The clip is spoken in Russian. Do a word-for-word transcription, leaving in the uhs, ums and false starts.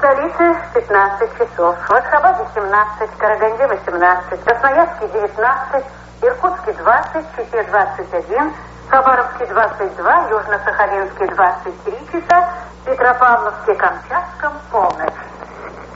столице пятнадцать часов, в Ашхабаде семнадцать, Караганде восемнадцать, Красноярске девятнадцать, Иркутске двадцать, Чите двадцать один, Хабаровске двадцать два, Южно-Сахалинске двадцать три часа, Петропавловске-Камчатском полночь.